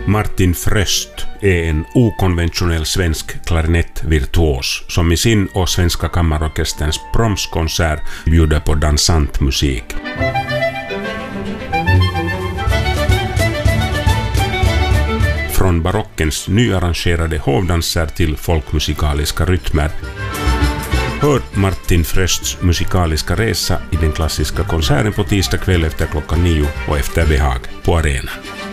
Martin Fröst är en okonventionell svensk klarinettvirtuos som i sin och Svenska kammarorkesterns promskonsert bjuder på dansant musik. Från barockens nyarrangerade hovdanser till folkmusikaliska rytmer. Hör Martin Frösts musikaliska resa i den klassiska konserten på tisdag kväll efter klockan 9 och efter behag på arenan.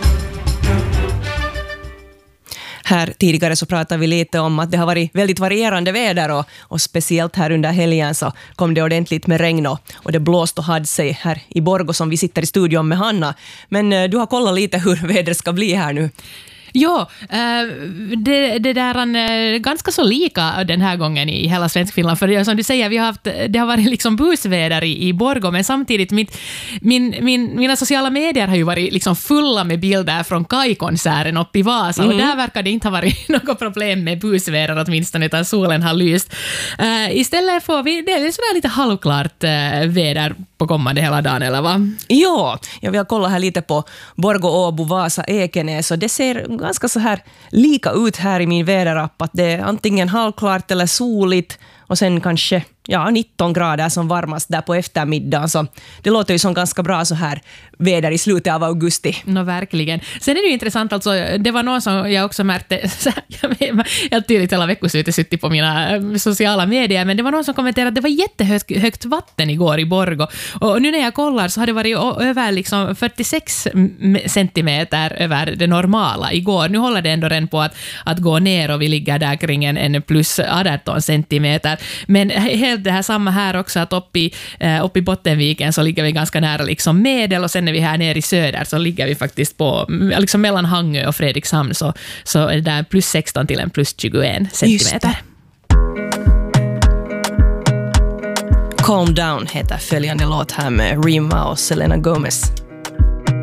Här tidigare så pratade vi lite om att det har varit väldigt varierande väder och speciellt här under helgen så kom det ordentligt med regn och det blåst och hade sig här i Borgå som vi sitter i studion med Hanna. Men du har kollat lite hur vädret ska bli här nu. Ja, det där är ganska så lika den här gången i hela Svenskfinland. För som du säger, det har varit liksom busväder i Borgå, men samtidigt mina sociala medier har ju varit liksom fulla med bilder från Kaj-konserten uppe i Vasa. Och där verkar det inte ha varit något problem med busväder åtminstone, utan solen har lyst. Istället får vi, det är sådär lite halvklart väder på kommande hela dagen, eller va? Ja, jag vill kolla här lite på Borgå, Åbo, Vasa, Ekenäs och det ser ganska så här lika ut här i min väderapp att det är antingen halvklart eller soligt och sen kanske 19 grader som varmast där på eftermiddagen. Så det låter ju som ganska bra så här väder i slutet av augusti. Verkligen. Sen är det ju intressant, alltså, det var någon som jag också märkte, jag tydligt hela veckoslutet suttit på mina sociala medier, men det var någon som kommenterade att det var jättehögt vatten igår i Borgå. Och nu när jag kollar så har det varit över liksom 46 centimeter över det normala igår. Nu håller det ändå redan på att gå ner och vi ligger där kring en plus 18 centimeter. Men det här samma här också, att upp i Bottenviken så ligger vi ganska nära liksom medel, och sen när vi här nere i söder så ligger vi faktiskt på liksom mellan Hangö och Fredrikshamn så är det där plus 16 till en plus 21 centimeter. Calm Down heter följande låt här med Rima och Selena Gomez.